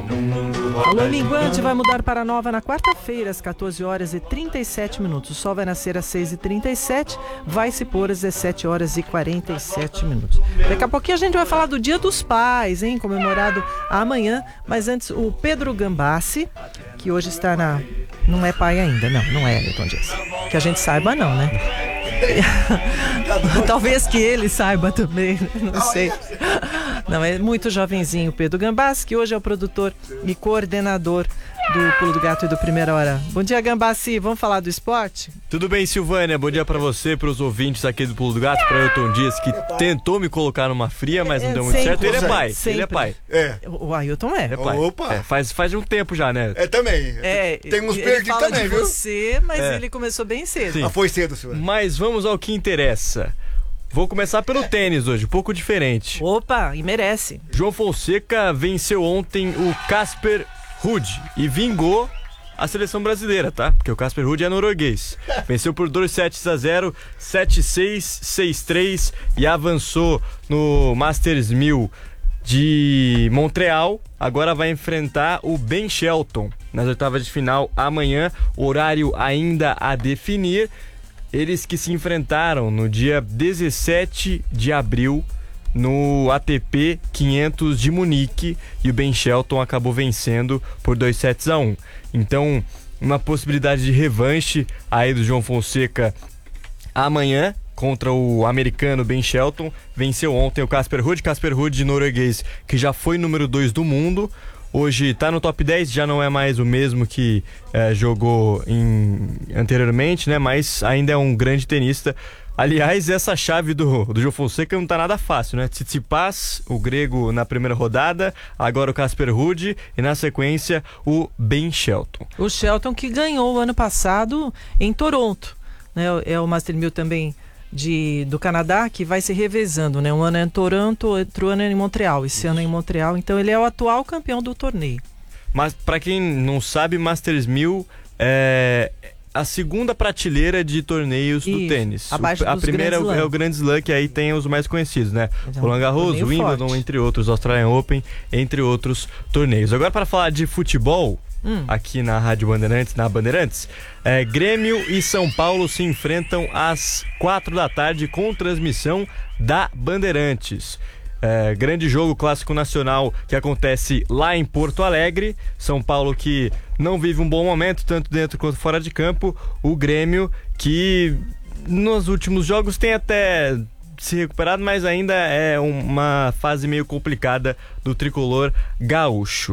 Alô, Minguante vai mudar para Nova na quarta-feira, às 14 horas e 37 minutos. O sol vai nascer às 6h37, vai se pôr às 17 horas e 47 minutos. Daqui a pouquinho a gente vai falar do Dia dos Pais, hein? Comemorado amanhã. Mas antes, o Pedro Gambassi, que hoje está na... Não é pai ainda, não é, Ayrton Dias. Que a gente saiba, não, né? Talvez que ele saiba também, não sei. Não, é muito jovenzinho o Pedro Gambassi, que hoje é o produtor e coordenador do Pulo do Gato e do Primeira Hora. Bom dia, Gambassi, vamos falar do esporte? Tudo bem, Silvânia, bom dia pra você, pros ouvintes aqui do Pulo do Gato, pra Ayrton Dias, que tentou me colocar numa fria, mas não deu muito certo. Ele é pai, ele é pai. O Ayrton é pai. Opa! Faz um tempo já, né? Também. Tem uns perdidos também, viu? Você, mas ele começou bem cedo. Sim. Foi cedo, senhor. Mas vamos ao que interessa. Vou começar pelo tênis hoje, um pouco diferente. Opa, e merece. João Fonseca venceu ontem o Casper Ruud e vingou a seleção brasileira, tá? Porque o Casper Ruud é norueguês. Venceu por 2-0, 7-6, 6-3 e avançou no Masters 1000 de Montreal. Agora vai enfrentar o Ben Shelton nas oitavas de final amanhã, horário ainda a definir. Eles que se enfrentaram no dia 17 de abril no ATP 500 de Munique e o Ben Shelton acabou vencendo por 2-1. Então, uma possibilidade de revanche aí do João Fonseca amanhã contra o americano Ben Shelton. Venceu ontem o Casper Ruud norueguês, que já foi número 2 do mundo. Hoje tá no top 10, já não é mais o mesmo que jogou anteriormente, né? Mas ainda é um grande tenista. Aliás, essa chave do João Fonseca não tá nada fácil, né? Tsitsipas, o grego, na primeira rodada, agora o Casper Ruud e na sequência o Ben Shelton. O Shelton que ganhou o ano passado em Toronto, né? É o Master 1000 também do Canadá, que vai se revezando, né? Um ano é em Toronto, outro ano é em Montreal. Esse ano é em Montreal, então ele é o atual campeão do torneio. Mas para quem não sabe, Masters 1000 é a segunda prateleira de torneios do tênis. A primeira é o Grand Slam, que aí tem os mais conhecidos, né? Roland Garros, Wimbledon, forte, entre outros, Australian Open, entre outros torneios. Agora, para falar de futebol, aqui na Rádio Bandeirantes, Grêmio e São Paulo se enfrentam às 4 da tarde com transmissão da Bandeirantes. Grande jogo, clássico nacional, que acontece lá em Porto Alegre. São Paulo que não vive um bom momento, tanto dentro quanto fora de campo. O Grêmio que nos últimos jogos tem até se recuperado, mas ainda é uma fase meio complicada do tricolor gaúcho.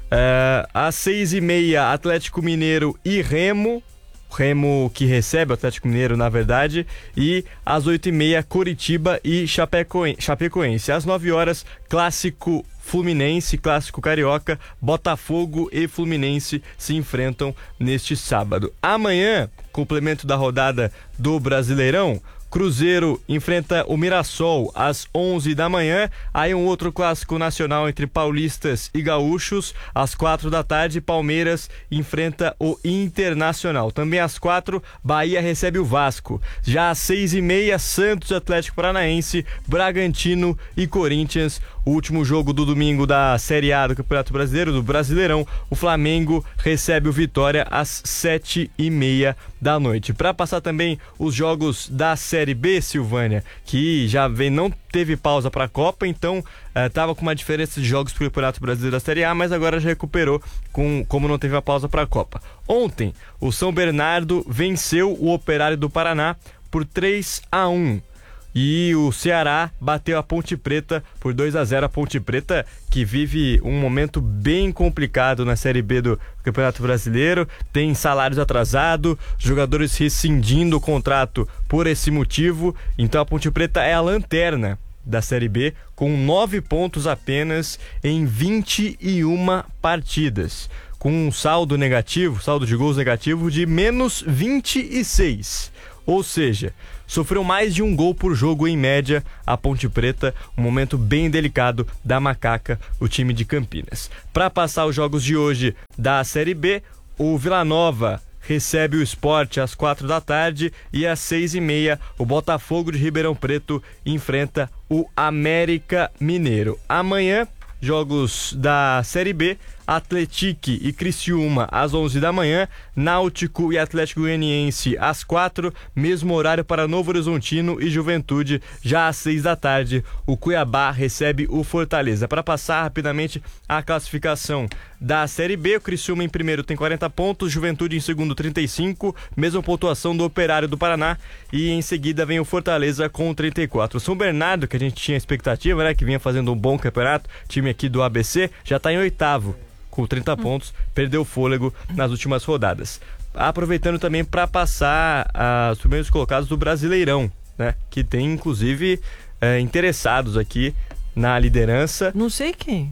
Às 6h30, Atlético Mineiro e Remo que recebe o Atlético Mineiro, na verdade, e às 8h30, Coritiba e Chapecoense. Às 9 horas, clássico Fluminense, clássico carioca, Botafogo e Fluminense se enfrentam neste sábado. Amanhã, complemento da rodada do Brasileirão, Cruzeiro enfrenta o Mirassol às 11 da manhã. Aí um outro clássico nacional entre paulistas e gaúchos. Às 4 da tarde, Palmeiras enfrenta o Internacional. Também às 4, Bahia recebe o Vasco. Já às 6h30, Santos, Atlético Paranaense, Bragantino e Corinthians. O último jogo do domingo da Série A do Campeonato Brasileiro, do Brasileirão, o Flamengo recebe o Vitória às 7h30 da noite. Para passar também os jogos da Série B, Silvânia, que já não teve pausa para a Copa, então estava com uma diferença de jogos para o Campeonato Brasileiro da Série A, mas agora já recuperou como não teve a pausa para a Copa. Ontem, o São Bernardo venceu o Operário do Paraná por 3-1. E o Ceará bateu a Ponte Preta por 2-0. A Ponte Preta que vive um momento bem complicado na Série B do Campeonato Brasileiro. Tem salários atrasados, jogadores rescindindo o contrato por esse motivo. Então a Ponte Preta é a lanterna da Série B com 9 pontos apenas em 21 partidas. Com um saldo de gols negativo de menos 26. Ou seja, sofreu mais de um gol por jogo em média a Ponte Preta, um momento bem delicado da Macaca, o time de Campinas. Para passar os jogos de hoje da Série B, o Vila Nova recebe o Sport às 4 da tarde e às 6h30 o Botafogo de Ribeirão Preto enfrenta o América Mineiro. Amanhã, jogos da Série B, Atlético e Criciúma às 11 da manhã, Náutico e Atlético Goianiense às 4, mesmo horário para Novo Horizontino e Juventude já às 6 da tarde. O Cuiabá recebe o Fortaleza. Para passar rapidamente a classificação da Série B, o Criciúma em primeiro tem 40 pontos, Juventude em segundo 35, mesma pontuação do Operário do Paraná, e em seguida vem o Fortaleza com 34. O São Bernardo, que a gente tinha expectativa, né, que vinha fazendo um bom campeonato, time aqui do ABC, já está em oitavo com 30 pontos, perdeu fôlego nas últimas rodadas. Aproveitando também para passar os primeiros colocados do Brasileirão, né, que tem inclusive interessados aqui na liderança. Não sei quem.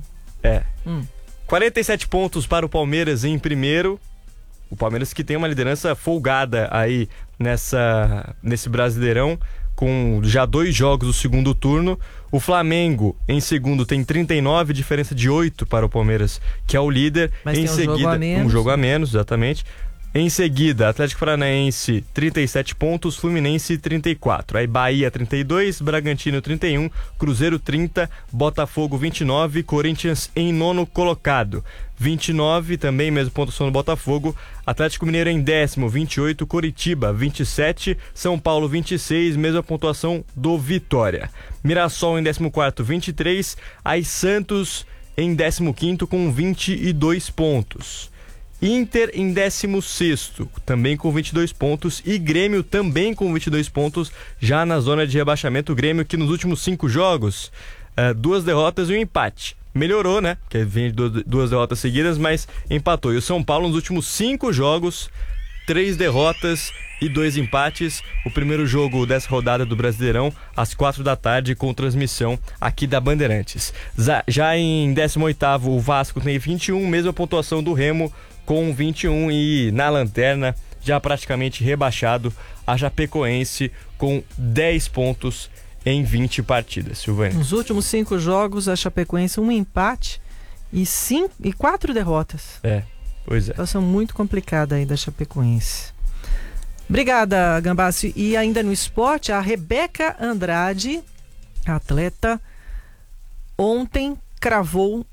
47 pontos para o Palmeiras em primeiro. O Palmeiras que tem uma liderança folgada aí nesse Brasileirão, com já 2 jogos do segundo turno. O Flamengo em segundo tem 39, diferença de 8 para o Palmeiras, que é o líder. Mas em tem seguida, um jogo a menos, exatamente. Em seguida, Atlético Paranaense 37 pontos, Fluminense 34. Aí Bahia 32, Bragantino 31, Cruzeiro 30, Botafogo 29, Corinthians em nono colocado. 29, também mesmo pontuação no Botafogo. Atlético Mineiro em décimo, 28, Coritiba 27, São Paulo 26, mesma pontuação do Vitória. Mirassol em 14º, 23, aí Santos em 15º com 22 pontos. Inter em 16º, também com 22 pontos, e Grêmio também com 22 pontos, já na zona de rebaixamento. O Grêmio que nos últimos 5 jogos, 2 derrotas e um empate. Melhorou, né? Porque vem de 2 derrotas seguidas, mas empatou. E o São Paulo nos últimos 5 jogos, 3 derrotas e 2 empates. O primeiro jogo dessa rodada do Brasileirão, às 4 da tarde, com transmissão aqui da Bandeirantes. Já em 18º, o Vasco tem 21, mesma pontuação do Remo, com 21, e na lanterna, já praticamente rebaixado, a Chapecoense com 10 pontos em 20 partidas. Silvânia. Nos últimos 5 jogos, a Chapecoense um empate e 4 derrotas. Pois é. Situação muito complicada aí da Chapecoense. Obrigada, Gambassi. E ainda no esporte, a Rebeca Andrade, atleta, ontem cravou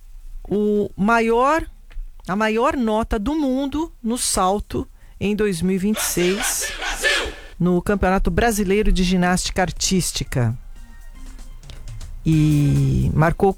a maior nota do mundo no salto em 2026 no Campeonato Brasileiro de Ginástica Artística. E marcou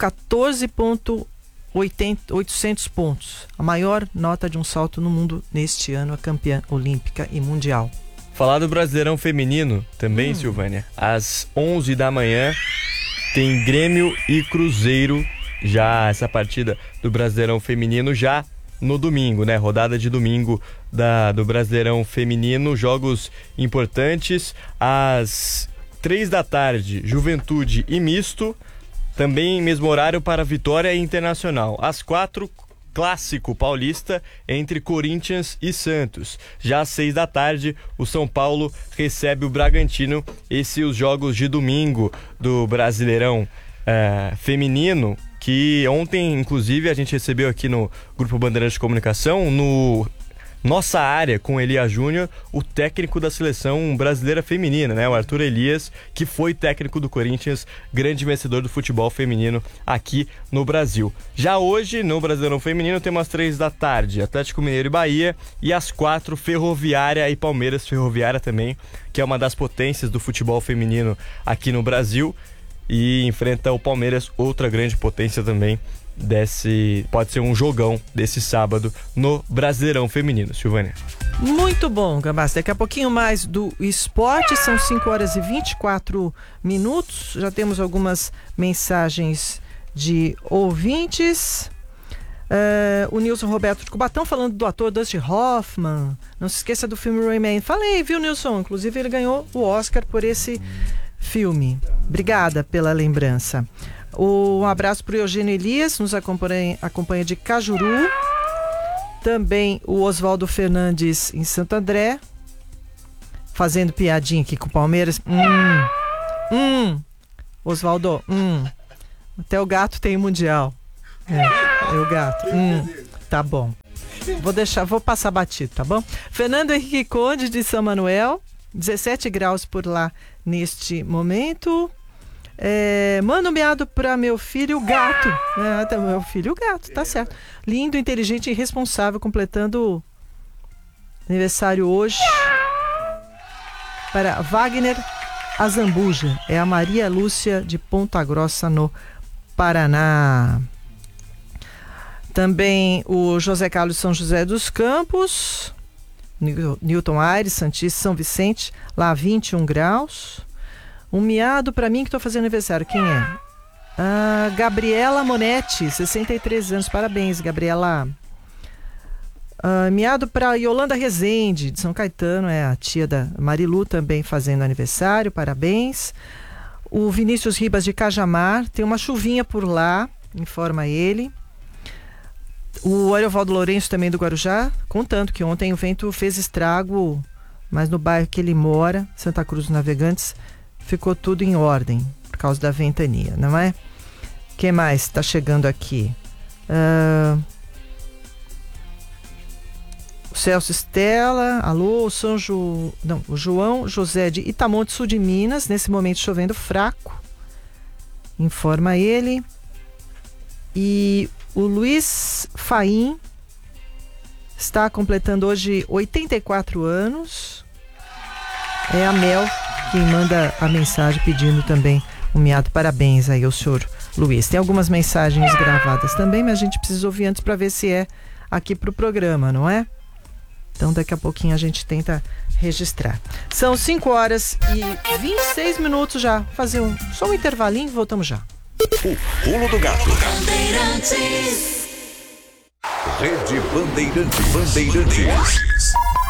14.800 pontos. A maior nota de um salto no mundo neste ano, a campeã olímpica e mundial. Falar do Brasileirão Feminino também, Silvânia. Às 11 da manhã tem Grêmio e Cruzeiro. Já essa partida do Brasileirão Feminino já no domingo, né? Rodada de domingo do Brasileirão Feminino, jogos importantes. Às 3 da tarde, Juventude e Misto, também mesmo horário para Vitória e Internacional. Às 4, Clássico Paulista entre Corinthians e Santos. Já às 6 da tarde, o São Paulo recebe o Bragantino. Esses os jogos de domingo do Brasileirão Feminino, que ontem, inclusive, a gente recebeu aqui no Grupo Bandeirantes de Comunicação, no Nossa Área, com Elias Júnior, o técnico da seleção brasileira feminina, né? O Arthur Elias, que foi técnico do Corinthians, grande vencedor do futebol feminino aqui no Brasil. Já hoje, no Brasileirão Feminino, temos às 3 da tarde, Atlético Mineiro e Bahia, e às 4, Ferroviária e Palmeiras. Ferroviária também, que é uma das potências do futebol feminino aqui no Brasil, e enfrenta o Palmeiras, outra grande potência também pode ser um jogão desse sábado no Brasileirão Feminino. Silvânia. Muito bom, Gambassi. Daqui a pouquinho mais do esporte, são 5 horas e 24 minutos. Já temos algumas mensagens de ouvintes. O Nilson Roberto de Cubatão falando do ator Dustin Hoffman. Não se esqueça do filme Rayman. Falei, viu, Nilson? Inclusive ele ganhou o Oscar por esse filme. Obrigada pela lembrança. Um abraço para o Eugênio Elias, nos acompanha de Cajuru. Também o Oswaldo Fernandes em Santo André, fazendo piadinha aqui com o Palmeiras. Oswaldo, até o gato tem mundial. O gato. Tá bom. Vou passar batido, tá bom? Fernando Henrique Conde de São Manuel, 17 graus por lá neste momento. Manda um miado pra meu filho gato. Meu filho gato, tá certo. Lindo, inteligente e responsável, completando aniversário hoje. Para Wagner Azambuja. É a Maria Lúcia de Ponta Grossa, no Paraná. Também o José Carlos São José dos Campos. Newton Aires, Santista, São Vicente, lá 21 graus. Um miado para mim que estou fazendo aniversário. Quem é? Gabriela Monetti, 63 anos. Parabéns, Gabriela. Miado para Yolanda Rezende, de São Caetano. É a tia da Marilu também fazendo aniversário. Parabéns. O Vinícius Ribas de Cajamar. Tem uma chuvinha por lá, informa ele. O Ariovaldo Lourenço também do Guarujá, contando que ontem o vento fez estrago, mas no bairro que ele mora, Santa Cruz dos Navegantes, ficou tudo em ordem, por causa da ventania, não é? Quem mais está chegando aqui? O Celso Estela, alô, o João José de Itamonte, sul de Minas, nesse momento chovendo fraco, informa ele. E o Luiz Faim está completando hoje 84 anos. É a Mel quem manda a mensagem pedindo também um miado. Parabéns aí ao senhor Luiz. Tem algumas mensagens gravadas também, mas a gente precisa ouvir antes para ver se é aqui para o programa, não é? Então daqui a pouquinho a gente tenta registrar. São 5 horas e 26 minutos já. Fazer só um intervalinho e voltamos já. O Pulo do Gato. Rede Bandeirantes.